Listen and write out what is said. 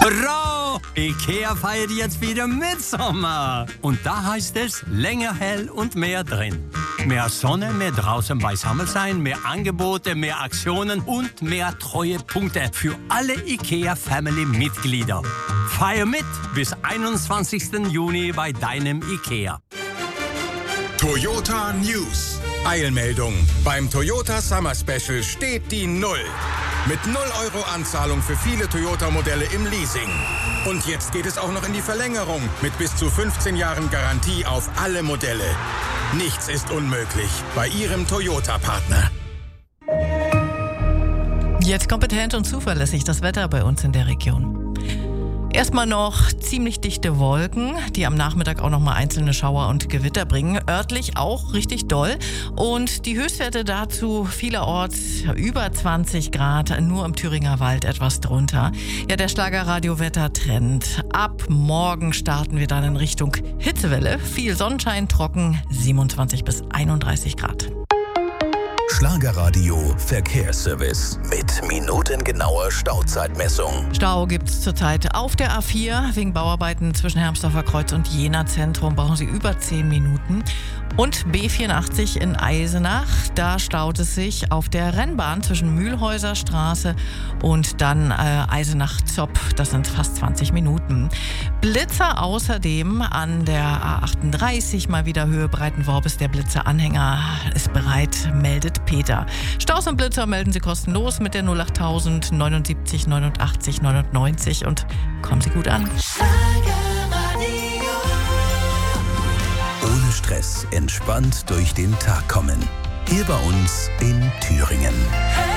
Hurra! Ikea feiert jetzt wieder Mitsommer. Und da heißt es, länger hell und mehr drin. Mehr Sonne, mehr draußen beisammen sein, mehr Angebote, mehr Aktionen und mehr Treuepunkte für alle IKEA-Family-Mitglieder. Feier mit bis 21. Juni bei deinem IKEA. Toyota News. Eilmeldung. Beim Toyota Summer Special steht die 0. Mit 0 € Anzahlung für viele Toyota-Modelle im Leasing. Und jetzt geht es auch noch in die Verlängerung mit bis zu 15 Jahren Garantie auf alle Modelle. Nichts ist unmöglich bei Ihrem Toyota-Partner. Jetzt kompetent und zuverlässig das Wetter bei uns in der Region. Erstmal noch ziemlich dichte Wolken, die am Nachmittag auch noch mal einzelne Schauer und Gewitter bringen. Örtlich auch richtig doll. Und die Höchstwerte dazu vielerorts über 20 Grad, nur im Thüringer Wald etwas drunter. Ja, der Schlagerradio-Wetter-Trend. Ab morgen starten wir dann in Richtung Hitzewelle. Viel Sonnenschein, trocken, 27 bis 31 Grad. Schlagerradio Verkehrsservice mit minutengenauer Stauzeitmessung. Stau gibt es zurzeit auf der A4. Wegen Bauarbeiten zwischen Hermsdorfer Kreuz und Jena Zentrum brauchen Sie über 10 Minuten. Und B84 in Eisenach, da staut es sich auf der Rennbahn zwischen Mühlhäuser Straße und dann Eisenach-Zopp. Das sind fast 20 Minuten. Blitzer außerdem an der A38, mal wieder Höhe Breitenworbis. Der Blitzer-Anhänger ist bereit, meldet Peter. Staus und Blitzer melden Sie kostenlos mit der 08000 79 89 99 und kommen Sie gut an. Ohne Stress, entspannt durch den Tag kommen. Hier bei uns in Thüringen.